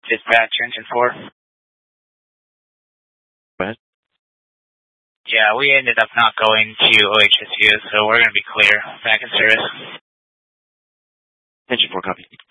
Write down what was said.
Dispatch, engine 4. Go ahead. Yeah, we ended up not going to OHSU, so we're going to be clear. Back in service. Engine 4, copy.